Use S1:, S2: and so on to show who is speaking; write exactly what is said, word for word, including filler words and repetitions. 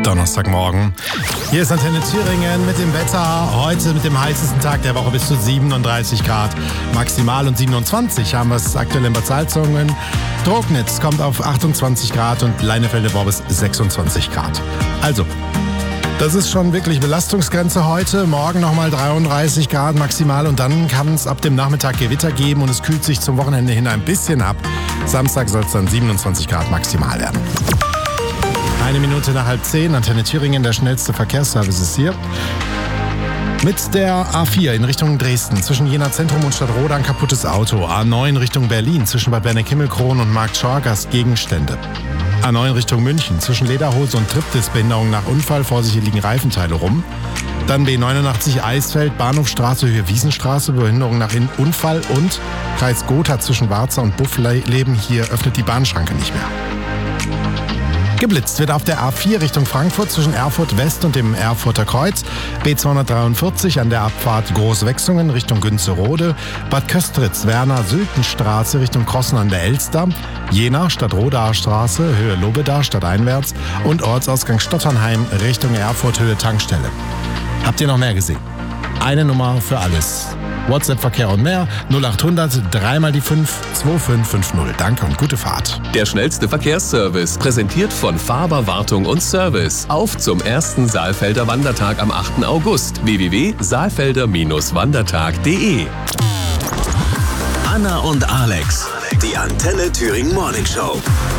S1: Donnerstagmorgen. Hier ist Antenne Thüringen mit dem Wetter. Heute mit dem heißesten Tag der Woche bis zu siebenunddreißig Grad. Maximal und siebenundzwanzig haben wir es aktuell in Bad Salzungen. Drognitz kommt auf achtundzwanzig Grad und Leinefelde-Worbis sechsundzwanzig Grad. Also, das ist schon wirklich Belastungsgrenze heute. Morgen nochmal dreiunddreißig Grad maximal und dann kann es ab dem Nachmittag Gewitter geben und es kühlt sich zum Wochenende hin ein bisschen ab. Samstag soll es dann siebenundzwanzig Grad maximal werden. Eine Minute nach halb zehn, Antenne Thüringen, der schnellste Verkehrsservice ist hier. Mit der A vier in Richtung Dresden, zwischen Jena Zentrum und Stadtroda ein kaputtes Auto. A neun Richtung Berlin, zwischen Bad Werner-Kimmelkron und Markt Schorgas Gegenstände. A neun Richtung München, zwischen Lederhose und Triptis-Behinderung nach Unfall, vorsichtig liegen Reifenteile rum. Dann B neunundachtzig Eisfeld, Bahnhofstraße, Höhe Wiesenstraße, Behinderung nach Unfall und Kreis Gotha zwischen Warza und Buffleben, hier öffnet die Bahnschranke nicht mehr. Geblitzt wird auf der A vier Richtung Frankfurt zwischen Erfurt West und dem Erfurter Kreuz, B zweihundertdreiundvierzig an der Abfahrt Großwechsungen Richtung Günzerode, Bad Köstritz, Werner-Sülten-Straße Richtung Krossen an der Elster, Jena, Stadtrodaer Straße, Höhe Lobeda, stadteinwärts und Ortsausgang Stotternheim Richtung Erfurt, Höhe Tankstelle. Habt ihr noch mehr gesehen? Eine Nummer für alles. WhatsApp-Verkehr und mehr null achthundert drei mal die fünf zwei fünf fünf null. Danke und gute Fahrt.
S2: Der schnellste Verkehrsservice, präsentiert von Faber Wartung und Service. Auf zum ersten Saalfelder Wandertag am achten August. w w w punkt saalfelder wandertag punkt de.
S3: Anna und Alex, die Antenne Thüringen Morning Show.